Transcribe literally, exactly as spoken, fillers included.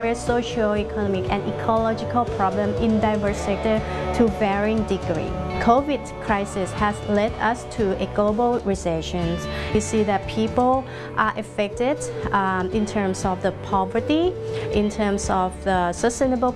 socio-economic and ecological problems in diverse sectors to varying degrees. COVID crisis has led us to a global recession. We see that people are affected um, in terms of the poverty, in terms of the sustainable